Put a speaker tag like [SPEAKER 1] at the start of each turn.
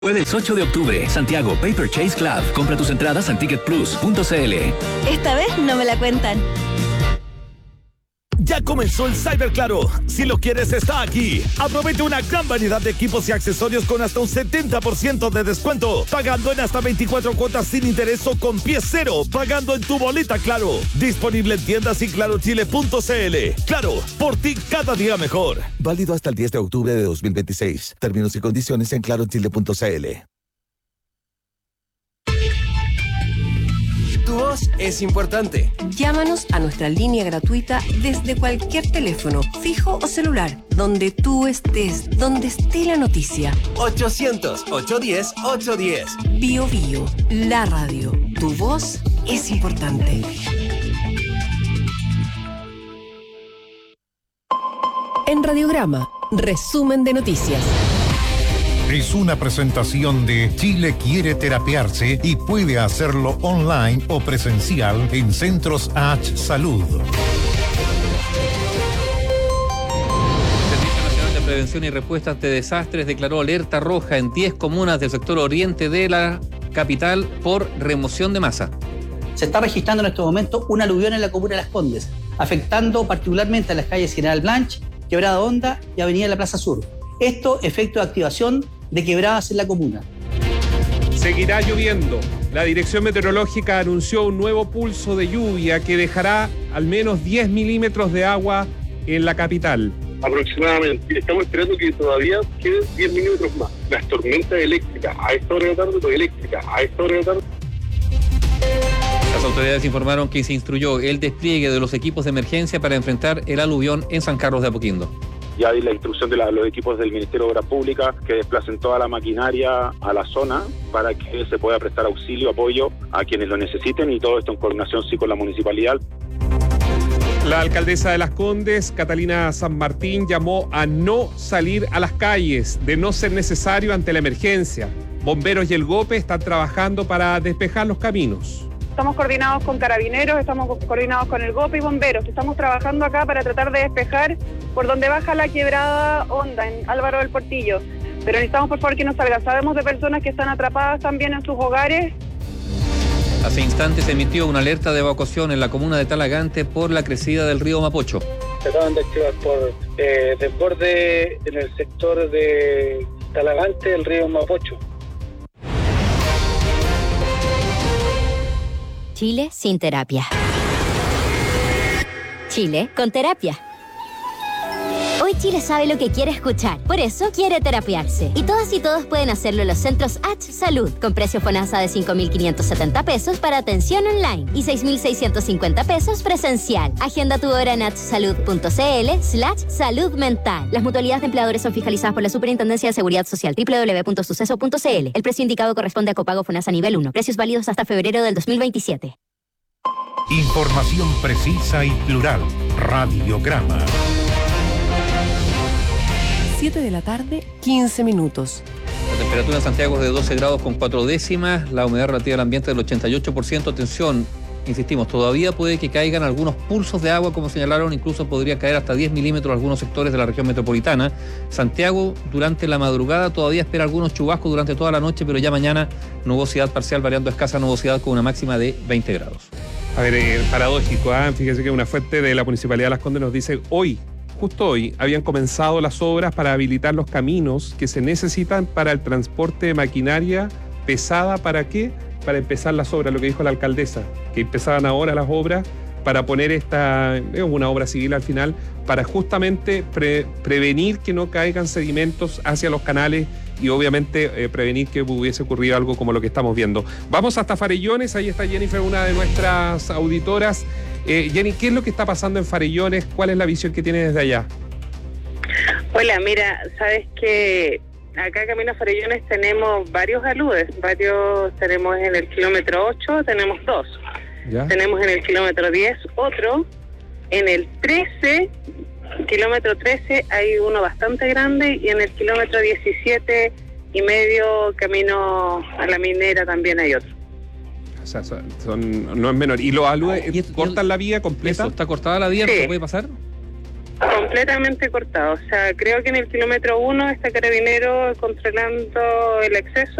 [SPEAKER 1] Jueves 8 de octubre, Santiago Paper Chase Club. Compra tus entradas en ticketplus.cl.
[SPEAKER 2] Esta vez no me la cuentan.
[SPEAKER 3] Ya comenzó el Cyber Claro. Si lo quieres, está aquí. Aprovecha una gran variedad de equipos y accesorios con hasta un 70% de descuento. Pagando en hasta 24 cuotas sin interés o con pie cero. Pagando en tu boleta Claro. Disponible en tiendas y clarochile.cl. Claro, por ti cada día mejor. Válido hasta el 10 de octubre de 2026. Términos y condiciones en clarochile.cl.
[SPEAKER 4] Tu voz es importante.
[SPEAKER 5] Llámanos a nuestra línea gratuita desde cualquier teléfono, fijo o celular, donde tú estés, donde esté la noticia.
[SPEAKER 4] 800-810-810.
[SPEAKER 5] Bio Bio, la radio. Tu voz es importante. En Radiograma, resumen de noticias.
[SPEAKER 6] Es una presentación de Chile quiere terapiarse y puede hacerlo online o presencial en Centros H Salud.
[SPEAKER 7] El Servicio Nacional de Prevención y Respuesta ante Desastres declaró alerta roja en 10 comunas del sector oriente de la capital por remoción de masa.
[SPEAKER 8] Se está registrando en estos momentos una aluvión en la comuna de Las Condes, afectando particularmente a las calles General Blanch, Quebrada Honda y Avenida La Plaza Sur. Esto efecto de activación de quebradas en la comuna.
[SPEAKER 9] Seguirá lloviendo. La Dirección Meteorológica anunció un nuevo pulso de lluvia que dejará al menos 10 milímetros de agua en la capital.
[SPEAKER 10] Aproximadamente. Estamos esperando que todavía queden 10 milímetros más. Las tormentas eléctricas a esta hora de la tarde,
[SPEAKER 7] Las autoridades informaron que se instruyó el despliegue de los equipos de emergencia para enfrentar el aluvión en San Carlos de Apoquindo.
[SPEAKER 11] Ya hay la instrucción de los equipos del Ministerio de Obras Públicas que desplacen toda la maquinaria a la zona para que se pueda prestar auxilio, apoyo a quienes lo necesiten, y todo esto en coordinación sí con la municipalidad.
[SPEAKER 9] La alcaldesa de Las Condes, Catalina San Martín, llamó a no salir a las calles, de no ser necesario ante la emergencia. Bomberos y el GOPE están trabajando para despejar los caminos.
[SPEAKER 12] Estamos coordinados con carabineros, estamos coordinados con el GOPE y bomberos. Estamos trabajando acá para tratar de despejar por donde baja la Quebrada Honda, en Álvaro del Portillo. Pero necesitamos, por favor, que nos salga. Sabemos de personas que están atrapadas también en sus hogares.
[SPEAKER 7] Hace instantes se emitió una alerta de evacuación en la comuna de Talagante por la crecida del río Mapocho.
[SPEAKER 13] Se acaban de activar por desborde en el sector de Talagante del río Mapocho.
[SPEAKER 14] Chile sin terapia. Chile con terapia. Hoy Chile sabe lo que quiere escuchar, por eso quiere terapiarse. Y todas y todos pueden hacerlo en los Centros H Salud, con precio FONASA de 5.570 pesos para atención online y 6.650 pesos presencial. Agenda tu hora en hsalud.cl/salud mental. Las mutualidades de empleadores son fiscalizadas por la Superintendencia de Seguridad Social, www.suceso.cl. El precio indicado corresponde a copago FONASA nivel 1. Precios válidos hasta febrero del 2027.
[SPEAKER 6] Información precisa y plural. Radiograma.
[SPEAKER 5] 7 de la tarde, 15 minutos.
[SPEAKER 7] La temperatura en Santiago es de 12 grados con 4 décimas, la humedad relativa al ambiente del 88%. Atención, insistimos, todavía puede que caigan algunos pulsos de agua, como señalaron, incluso podría caer hasta 10 milímetros en algunos sectores de la región metropolitana. Santiago, durante la madrugada, todavía espera algunos chubascos durante toda la noche, pero ya mañana nubosidad parcial, variando escasa nubosidad con una máxima de 20 grados.
[SPEAKER 9] A ver, paradójico, fíjese que una fuente de la Municipalidad de Las Condes nos dice justo hoy, habían comenzado las obras para habilitar los caminos que se necesitan para el transporte de maquinaria pesada. ¿Para qué? Para empezar las obras, lo que dijo la alcaldesa, que empezaban ahora las obras para poner una obra civil al final, para justamente prevenir que no caigan sedimentos hacia los canales y obviamente prevenir que hubiese ocurrido algo como lo que estamos viendo. Vamos hasta Farellones, ahí está Jennifer, una de nuestras auditoras. Jenny, ¿qué es lo que está pasando en Farellones? ¿Cuál es la visión que tiene desde allá?
[SPEAKER 12] Hola, mira, sabes que acá camino a Farellones tenemos varios aludes, tenemos en el kilómetro 8, tenemos 2. ¿Ya? Tenemos en el kilómetro 10 otro, en el 13, kilómetro 13 hay uno bastante grande, y en el kilómetro 17 y medio camino a la minera también hay otro.
[SPEAKER 9] O sea, no es menor. ¿Y los aludes cortan la vía completa?
[SPEAKER 7] ¿Está cortada la vía? Sí. ¿No se puede pasar?
[SPEAKER 12] completamente cortado. O sea, creo que en el kilómetro 1 está Carabinero controlando el exceso